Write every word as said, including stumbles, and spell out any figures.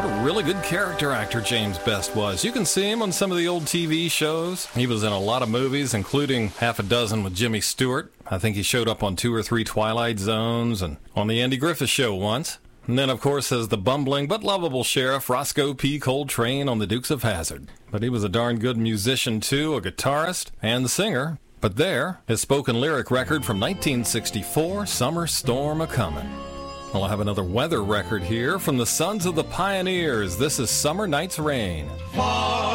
What a really good character actor James Best was. You can see him on some of the old T V shows. He was in a lot of movies, including half a dozen with Jimmy Stewart. I think he showed up on two or three Twilight Zones and on the Andy Griffith Show once. And then, of course, as the bumbling but lovable sheriff Roscoe P. Coltrane on The Dukes of Hazzard. But he was a darn good musician, too, a guitarist and singer. But there, his spoken lyric record from nineteen sixty-four, Summer Storm A-Comin'. I'll have another weather record here from the Sons of the Pioneers. This is Summer Night's Rain.